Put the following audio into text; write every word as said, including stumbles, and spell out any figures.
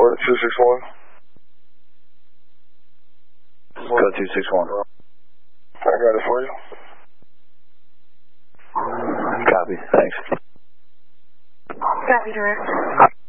Go two six one. Go two six one. I got it for you. Copy, thanks. Copy, direct.